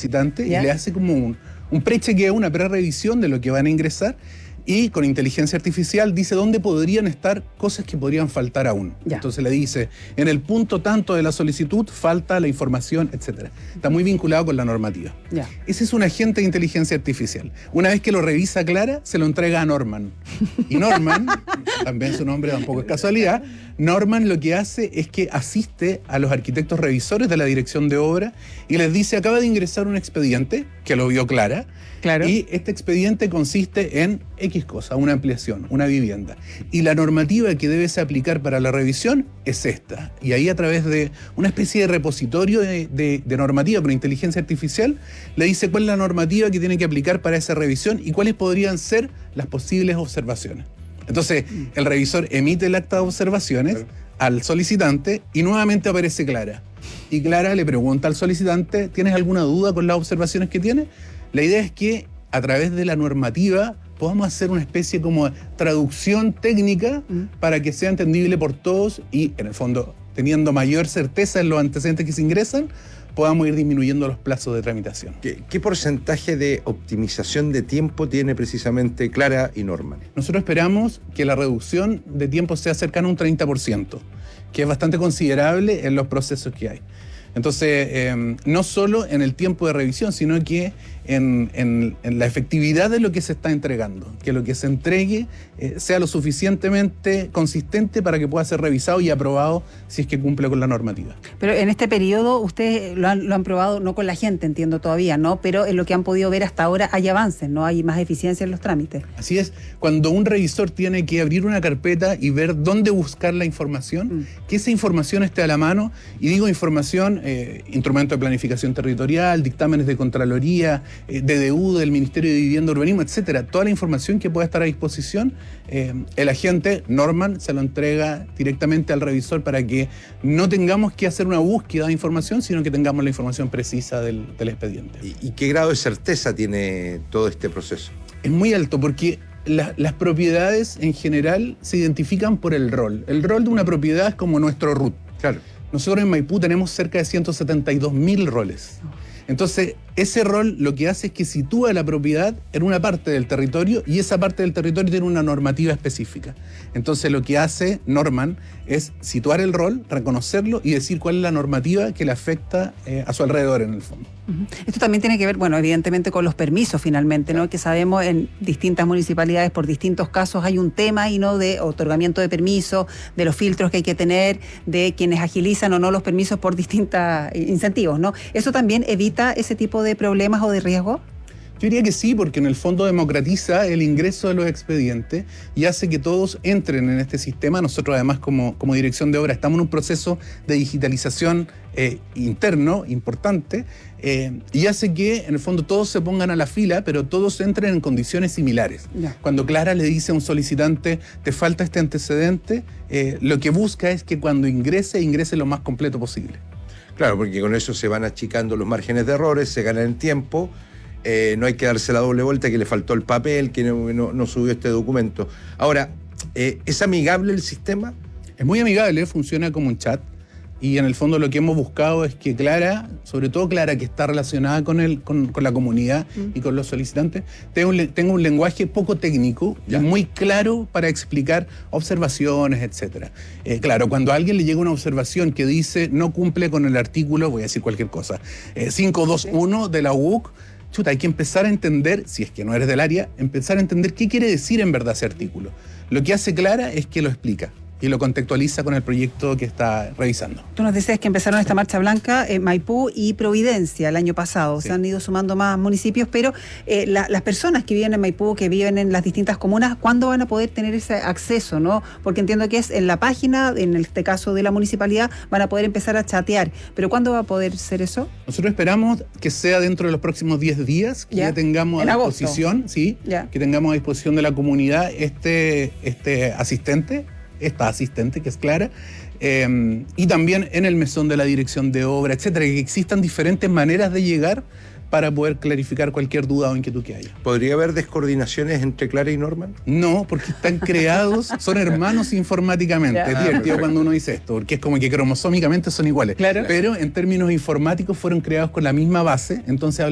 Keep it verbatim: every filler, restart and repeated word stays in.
solicitante ¿Ya? y le hace como un, un pre-chequeo, una pre-revisión de lo que van a ingresar, y con inteligencia artificial dice dónde podrían estar cosas que podrían faltar aún. Ya. Entonces le dice, en el punto tanto de la solicitud falta la información, etcétera. Está muy vinculado con la normativa. Ya. Ese es un agente de inteligencia artificial. Una vez que lo revisa Clara, se lo entrega a Norman. Y Norman, también su nombre tampoco es casualidad, Norman lo que hace es que asiste a los arquitectos revisores de la dirección de obra y les dice, acaba de ingresar un expediente, que lo vio Clara, Claro. y este expediente consiste en X cosa, una ampliación, una vivienda. Y la normativa que debes aplicar para la revisión es esta. Y ahí, a través de una especie de repositorio de, de, de normativa con inteligencia artificial, le dice cuál es la normativa que tiene que aplicar para esa revisión y cuáles podrían ser las posibles observaciones. Entonces, el revisor emite el acta de observaciones Claro. al solicitante y nuevamente aparece Clara. Y Clara le pregunta al solicitante, ¿tienes alguna duda con las observaciones que tiene? La idea es que a través de la normativa podamos hacer una especie como de traducción técnica Mm. para que sea entendible por todos y, en el fondo, teniendo mayor certeza en los antecedentes que se ingresan, podamos ir disminuyendo los plazos de tramitación. ¿Qué, qué porcentaje de optimización de tiempo tiene precisamente Clara y Norman? Nosotros esperamos que la reducción de tiempo sea cercana a un treinta por ciento, que es bastante considerable en los procesos que hay. Entonces, eh, no solo en el tiempo de revisión, sino que en, en, en la efectividad de lo que se está entregando, que lo que se entregue eh, sea lo suficientemente consistente para que pueda ser revisado y aprobado si es que cumple con la normativa. Pero en este periodo ustedes lo han, lo han probado, no con la gente, entiendo todavía, ¿no? Pero en lo que han podido ver hasta ahora hay avances, ¿no? Hay más eficiencia en los trámites. Así es, cuando un revisor tiene que abrir una carpeta y ver dónde buscar la información, Mm. que esa información esté a la mano, y digo información, eh, instrumento de planificación territorial, dictámenes de Contraloría, eh, D D U del Ministerio de Vivienda y Urbanismo, etcétera, toda la información que pueda estar a disposición, eh, el agente Norman se lo entrega directamente al revisor para que no tengamos que hacer una búsqueda de información, sino que tengamos la información precisa del, del expediente. ¿Y, y qué grado de certeza tiene todo este proceso? Es muy alto porque la, las propiedades en general se identifican por el rol. El rol de una propiedad es como nuestro root. Claro. Nosotros en Maipú tenemos cerca de ciento setenta y dos mil roles. Entonces, ese rol lo que hace es que sitúa la propiedad en una parte del territorio y esa parte del territorio tiene una normativa específica. Entonces, lo que hace Norman es situar el rol, reconocerlo y decir cuál es la normativa que le afecta eh, a su alrededor, en el fondo. Uh-huh. Esto también tiene que ver, bueno, evidentemente con los permisos finalmente, ¿no? Que sabemos en distintas municipalidades por distintos casos hay un tema y no de otorgamiento de permisos, de los filtros que hay que tener, de quienes agilizan o no los permisos por distintos incentivos, ¿no? ¿Eso también evita ese tipo de problemas o de riesgo? Yo diría que sí, porque en el fondo democratiza el ingreso de los expedientes y hace que todos entren en este sistema. Nosotros además como, como dirección de obra estamos en un proceso de digitalización eh, interno importante eh, y hace que en el fondo todos se pongan a la fila, pero todos entren en condiciones similares. Ya. Cuando Clara le dice a un solicitante, te falta este antecedente, eh, lo que busca es que cuando ingrese, ingrese lo más completo posible. Claro, porque con eso se van achicando los márgenes de errores, se gana el tiempo. Eh, no hay que darse la doble vuelta, que le faltó el papel, que no, no, no subió este documento. Ahora, eh, ¿es amigable el sistema? Es muy amigable, funciona como un chat y en el fondo lo que hemos buscado es que Clara, sobre todo Clara, que está relacionada con, el, con, con la comunidad mm. y con los solicitantes, tenga un, tenga un lenguaje poco técnico ya. y muy claro para explicar observaciones, etcétera. Eh, claro, cuando a alguien le llega una observación que dice no cumple con el artículo, voy a decir cualquier cosa, eh, cinco dos uno de la U C, chuta, hay que empezar a entender, si es que no eres del área, empezar a entender qué quiere decir en verdad ese artículo. Lo que hace Clara es que lo explica y lo contextualiza con el proyecto que está revisando. Tú nos decías que empezaron esta marcha blanca en Maipú y Providencia el año pasado. Sí. Se han ido sumando más municipios, pero eh, la, las personas que viven en Maipú, que viven en las distintas comunas, ¿cuándo van a poder tener ese acceso, no? Porque entiendo que es en la página, en este caso de la municipalidad, van a poder empezar a chatear. ¿Pero cuándo va a poder ser eso? Nosotros esperamos que sea dentro de los próximos diez días, que ya, ya tengamos a en disposición, agosto. sí, ya. que tengamos a disposición de la comunidad este, este asistente, esta asistente que es Clara, eh, y también en el mesón de la dirección de obra, etcétera, que existan diferentes maneras de llegar para poder clarificar cualquier duda o inquietud que haya. ¿Podría haber descoordinaciones entre Clara y Norman? No, porque están creados, son hermanos informáticamente. Ya. Es divertido cuando uno dice esto, porque es como que cromosómicamente son iguales. Claro. Pero en términos informáticos fueron creados con la misma base, entonces